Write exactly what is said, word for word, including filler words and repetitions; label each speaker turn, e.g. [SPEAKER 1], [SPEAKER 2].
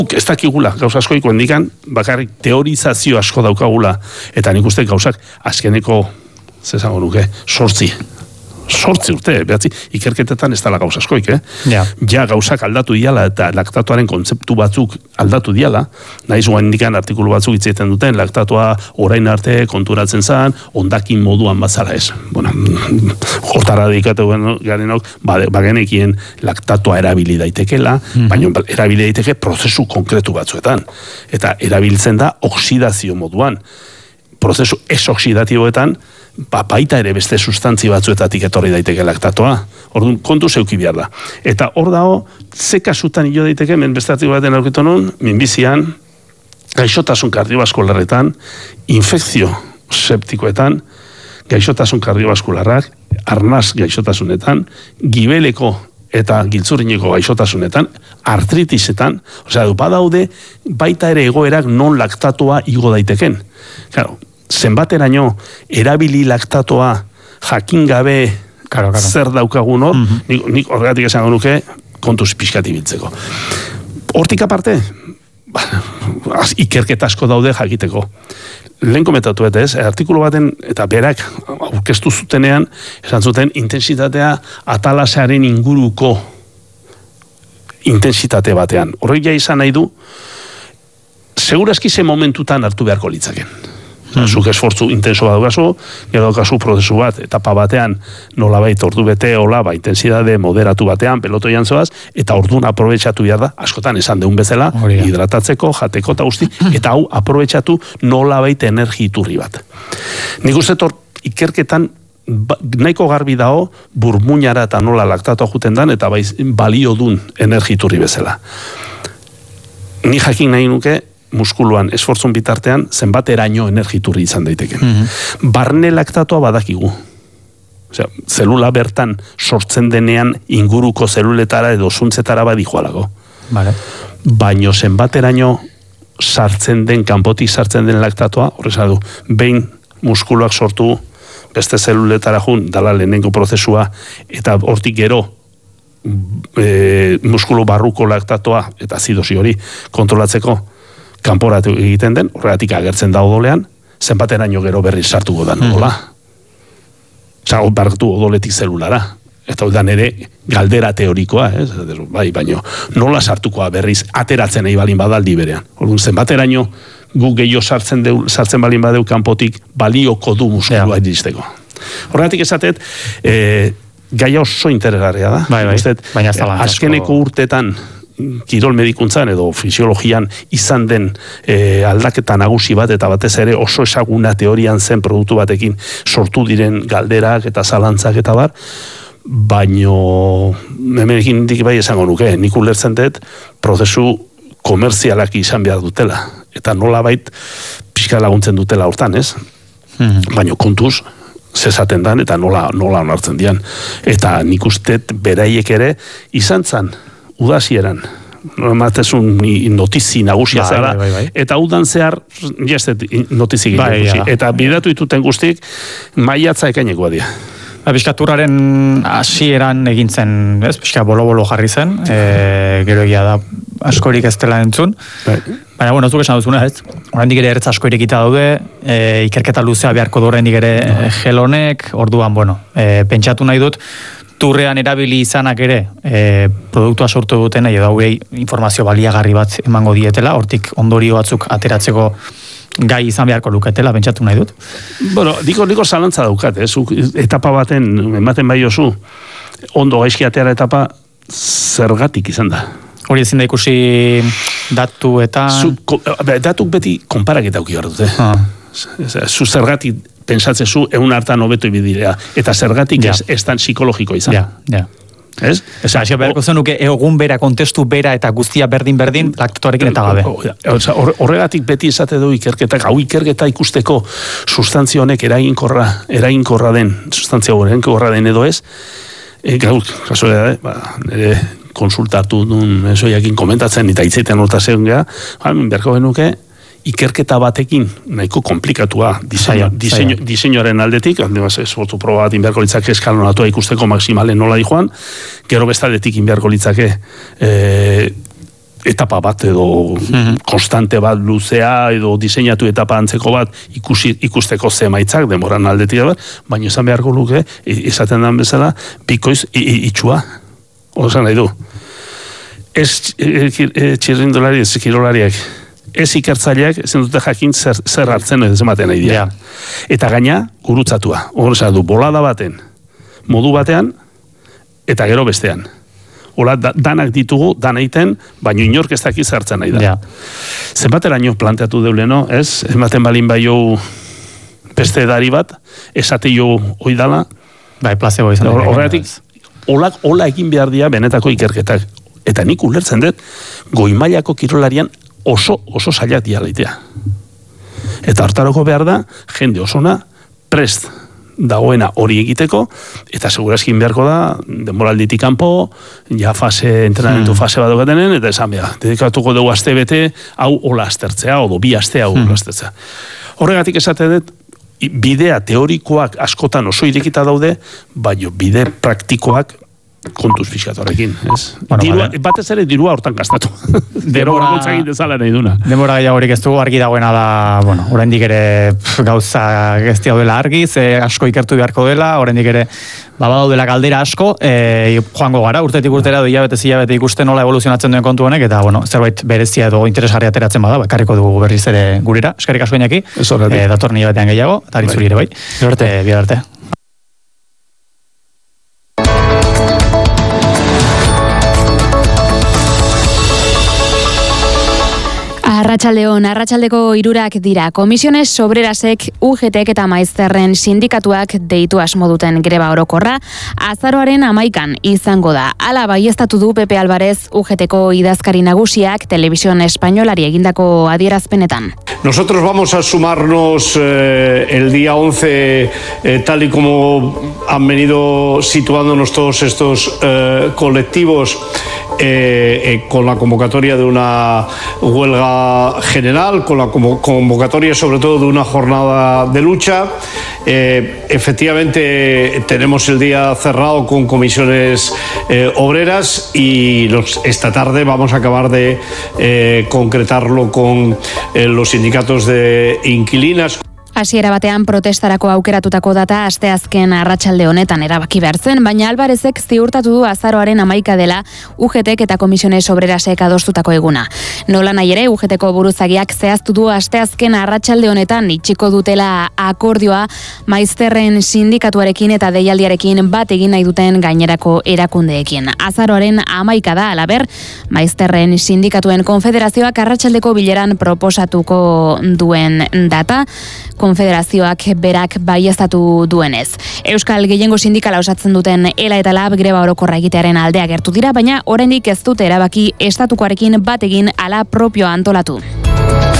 [SPEAKER 1] ez dakigula, gauza asko ikoendikan, bakarrik teorizazio asko daukagula, eta nik uste gauzak azkeneko, zezango nuke, sortzi. Sortzi urte, behatzi, ikerketetan ez dala gauza askoik, eh?
[SPEAKER 2] Ja.
[SPEAKER 1] Ja gauzak aldatu diala, eta laktatuaren kontzeptu batzuk aldatu diala, nahiz guain indikan artikulu batzuk itzaiten duten, laktatua orain arte konturatzen zan, ondakin moduan bazala ez. Bueno, hortara dedikatu garenok, bagenekien laktatua erabili daitekela, mm-hmm. baina erabili daiteke prozesu konkretu batzuetan. Eta erabiltzen da oksidazio moduan. Prozesu ez-oksidatiboetan, ba, baita ere beste sustantzi batzuetatik etorri daiteke laktatoa. Orduan, kontu zeuki behar da. Eta hor dago, ze kasutan hilo daiteke, men beste artikulu baten aurkitu nun, minbizian, gaixotasun kardiobaskularretan, infekzio septikoetan, gaixotasun kardiobaskularrak, arnaz gaixotasunetan, gibeleko eta giltzurrineko gaixotasunetan, artritisetan, osea, du, badaude, baita ere egoerak non laktatoa igo daiteken. Claro, zenbateraino erabili laktatoa jakin gabe
[SPEAKER 2] claro, claro.
[SPEAKER 1] zer daukagun hor,
[SPEAKER 2] mm-hmm.
[SPEAKER 1] nik, nik horregatik esango nuke kontuz pixkati biltzeko. Hortik aparte, ba, ikerketa asko daude jakiteko. Lehen komentatu eta ez, artikulu baten, eta berak aurkeztu zutenean, esan zuten intensitatea atalasearen inguruko intensitate batean. Horrek ja izan nahi du, segurazki ze momentutan hartu beharko litzaken. Hmm. Zuk esfortzu intenso bat dugazu, gero daukazu prozesu bat, etapa batean nolabait ordu bete, hola, ba, intensidade moderatu batean, pelotoian zoaz, eta orduan aprobetxatu behar da, askotan esan deun bezala, Origa. hidratatzeko, jateko eta guzti, eta hau aprobetxatu nolabait energi iturri bat. Nik uste tor, ikerketan ba, nahiko garbi dago, burmuinara eta nola laktatoa juten dan, eta baiz, balio dun energi iturri bezala. Ni jakin nahi nuke, muskuluan esfortzun bitartean zenbateraino energiturri izan daiteken. Mm-hmm. Barne laktatoa badakigu. Osea, zelula bertan sortzen denean inguruko zeluletara edo zuntzetara badi joalago.
[SPEAKER 2] Vale.
[SPEAKER 1] Baino zenbateraino sartzen den, kanpotik sartzen den laktatoa, horrezadu, behin muskuluak sortu beste zeluletara jun, dala lehenengo prozesua, eta hortik gero e, muskulu barruko laktatoa, eta azidosi hori kontrolatzeko, kanporatu egiten den, horregatik agertzen da odolean, zenbateraino gero berriz sartuko da nola. Osa, bartu odoletik zelulara. Eta hori da nere galdera teorikoa, eh? Bai, baino, nola sartukoa berriz ateratzen nahi balin badaldi berean. Orduan, zenbateraino gu gehiago sartzen, deu, sartzen balin badeu kanpotik balioko du muskulua yeah. iristeko. Horregatik esatet, eh, gaia oso interesgarria da.
[SPEAKER 2] Bai, bai.
[SPEAKER 1] Usted,
[SPEAKER 2] baina ez da lan
[SPEAKER 1] azkeneko urtetan kirol medikuntzan edo fisiologian izan den e, aldaketa nagusi bat eta batez ere oso esaguna teorian zen produktu batekin sortu diren galderak eta zalantzak eta bar, baino hemenekin dik bai esango nuke, nik ulertzen dut prozesu komerzialak izan behar dutela eta nola bait pixka laguntzen dutela hortan, ez? Mm-hmm. Baino kontuz zezaten dan eta nola, nola onartzen dian. Eta nik uste beraiek ere izan zan udazieran, ematezun notizi nagusia zara,
[SPEAKER 2] bai, bai, bai.
[SPEAKER 1] eta udan zehar jastet notizi
[SPEAKER 2] bai,
[SPEAKER 1] ja. Eta bidatu dituten guztik maiatza ekainekoa dia.
[SPEAKER 2] Piskaturraren hasieran egintzen, ez? Piska bolo-bolo jarri zen, e, gero egia da askorik ez dela entzun, bai. Baina, bueno, zuk esan duzuna, ez? Oraindik ere ertz asko irekita daude, e, ikerketa luzea beharko du oraindik ere no. gel honek, orduan, bueno, e, pentsatu nahi dut, turrean erabili izanak ere e, produktua sortu duten, edo haurei informazio baliagarri bat emango dietela, hortik ondorio batzuk ateratzeko gai izan beharko luketela, pentsatu nahi dut.
[SPEAKER 1] Bueno, diko, diko zalantza daukat, ez? Etapa baten, ematen bai oso, ondo gaizki atera etapa, zergatik izan da.
[SPEAKER 2] Hori ezin da ikusi datuetan...
[SPEAKER 1] Zu, ko, datuk beti konparaketa auki behar dute. Ah. Zu zergatik pensatzezu egun hartan hobeto ibidilea. Eta zergatik ja. ez, ez tan psikologiko izan.
[SPEAKER 2] Ja, ja.
[SPEAKER 1] Ez?
[SPEAKER 2] Eza, asio beharko zenuke egun bera, kontestu bera eta guztia berdin-berdin laktatuarekin eta gabe.
[SPEAKER 1] Horregatik beti esate du ikerketak, hau ikerketa ikusteko sustantzio honek eraginkorra, eraginkorra den, sustantzia eraginkorra den edo ez, e, gaur, kasualea, ba, nire konsultatu duen esoiakin komentatzen eta hitzeiten horta zegoen geha, beharko genuke, ikerketa batekin nahiko komplikatua diseño, diseño, diseñoaren aldetik, handimaz esfortu proba bat inbeharko litzake eskalonatua ikusteko maksimalen nola di joan, gero bestaldetik inbeharko litzake e, etapa bat edo mm-hmm. konstante bat luzea edo diseinatu etapa antzeko bat ikusi, ikusteko ze emaitzak demoran aldetik bat, baina esan beharko luke, esaten den bezala, bikoiz itxua. Osan nahi du. Ez txirrindulari, ez kirolariak, ez ikertzaileak, ez dute jakin zer, zer hartzen ez ematen nahi dira. Yeah. Eta gaina, gurutzatua. Horrezak du, bolada baten, modu batean, eta gero bestean. Hola, da, danak ditugu, dana iten, baina inork ez dakiz hartzen nahi da. Yeah. Zenbateraino planteatu deuleno, ez? Ematen balin bai jo beste edari bat, esate jo oidala.
[SPEAKER 2] Bai, placebo izan.
[SPEAKER 1] Horregatik, hola, hola egin behar dira benetako ikerketak. Eta nik ulertzen dut, goi-mailako kirolarian oso, oso zailak dialaitea. Eta hartaroko behar da, jende osona, prest dagoena hori egiteko, eta segurazkin beharko da, denboralditik kanpo, ja fase, entrenamentu fase bat dukatenen, eta esan behar, dedikatuko dugu aste bete, hau hola aztertzea, odo bi aste hau hola aztertzea. Horregatik esate dut, bidea teorikoak askotan oso irekita daude, baina bide praktikoak kontuz fiskatorekin, ez? Bueno, dirua, vale. Batez ere dirua hortan gastatu. Denbora gutxagin dezala nahi duna.
[SPEAKER 2] Denbora gehiagorik ez dugu argi dagoena da, bueno, oraindik ere pff, gauza geztia duela argi, ze asko ikertu beharko dela, oraindik ere babadaudela galdera asko, e, joango gara, urtetik urtera edo hilabete hilabete ikusten nola evoluzionatzen duen kontu honek, eta bueno, zerbait berezia edo interesgarria ateratzen bada, ekarriko dugu berriz ere gurera, eskerrik asko Iñaki, e, datorren hilabetean gehiago, eta aritzuri ere bai. Arte, e, bihar arte.
[SPEAKER 3] Arratsaldeon, arratsaldeko hirurak dira. Komisiones Obrerasek, U G Tek eta Maizterren sindikatuak deitu asmo duten greba orokorra, azaroaren hamaikan izango da. Hala baieztatu du Pepe Alvarez, U G Teko idazkari nagusiak Televisión Españolari egindako adierazpenetan.
[SPEAKER 4] Nosotros vamos a sumarnos eh, el día once, eh, tal y como han venido situándonos todos estos eh, colectivos, eh, eh, con la convocatoria de una huelga general, con la convocatoria sobre todo de una jornada de lucha. Eh, efectivamente tenemos el día cerrado con comisiones eh, obreras y los, esta tarde vamos a acabar de eh, concretarlo con eh, los sindicatos de inquilinas.
[SPEAKER 3] Hasiera batean protestarako aukeratutako data asteazken arratsalde honetan erabaki behar zen, baina Alvarezek ziurtatu du azaroaren hamaika dela U G Tek eta Komisiones Obrerasek adostutako eguna. Nola nahi ere, U G Teko buruzagiak zehaztu du asteazken arratsalde honetan itxiko dutela akordioa Maizterren sindikatuarekin eta deialdiarekin bat egin nahi duten gainerako erakundeekin. Azaroaren hamaika da, alaber, Maizterren sindikatuen konfederazioak arratsaldeko bileran proposatuko duen data, konfederazioak berak baieztatu duenez. Euskal gehiengo sindikala osatzen duten ELA eta LAB greba orokorra egitearen aldea gertu dira, baina oraindik ez dute erabaki estatukoarekin bat egin ala propioa antolatu.